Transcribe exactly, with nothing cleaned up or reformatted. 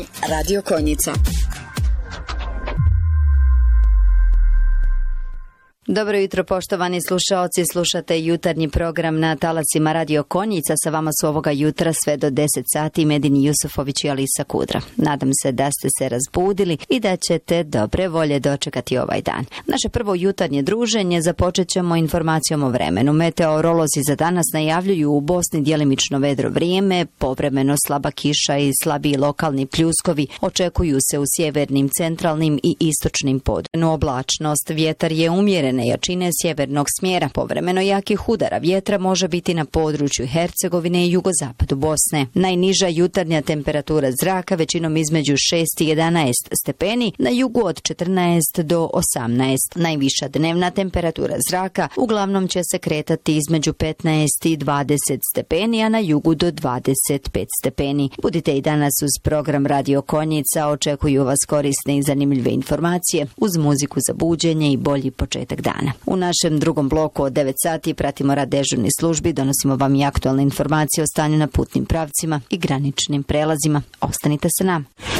Radio Konjica. Dobro jutro, poštovani slušaoci, slušate jutarnji program na talasima Radio Konjica. Sa vama su ovoga jutra sve do deset sati Medin Jusufović i Alisa Kudra. Nadam se da ste se razbudili i da ćete dobre volje dočekati ovaj dan. Naše prvo jutarnje druženje započet ćemo informacijom o vremenu. Meteorolozi za danas najavljuju u Bosni djelimično vedro vrijeme, povremeno slaba kiša i slabiji lokalni pljuskovi očekuju se u sjevernim, centralnim i istočnim područjima. Oblačnost, vjetar je umjeren jačine sjevernog smjera, povremeno jakih udara vjetra može biti na području Hercegovine i jugozapadu Bosne. Najniža jutarnja temperatura zraka većinom između šest i jedanaest stepeni, na jugu od četrnaest do osamnaest. Najviša dnevna temperatura zraka uglavnom će se kretati između petnaest i dvadeset stepeni, a na jugu do dvadeset pet stepeni. Budite i danas uz program Radio Konjica, očekuju vas korisne i zanimljive informacije uz muziku za buđenje i bolji početak dana. U našem drugom bloku od devet sati pratimo rad dežurnih službi, donosimo vam i aktualne informacije o stanju na putnim pravcima i graničnim prelazima. Ostanite sa nama.